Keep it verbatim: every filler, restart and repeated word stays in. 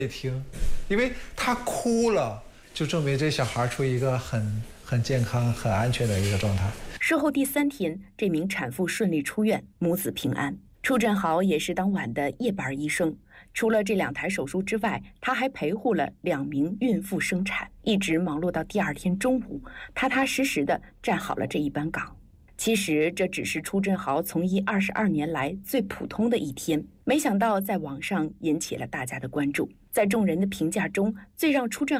一听，因为他哭了，就证明这小孩处于一个很很健康、很安全的一个状态。 事后第三天，这名产妇顺利出院，母子平安。楚振豪也是当晚的夜班医生，除了这两台手术之外，他还陪护了两名孕妇生产，一直忙碌到第二天中午，踏踏实实地站好了这一班岗。其实这只是楚振豪从医二十二年来最普通的一天，没想到在网上引起了大家的关注。在众人的评价中，最让楚振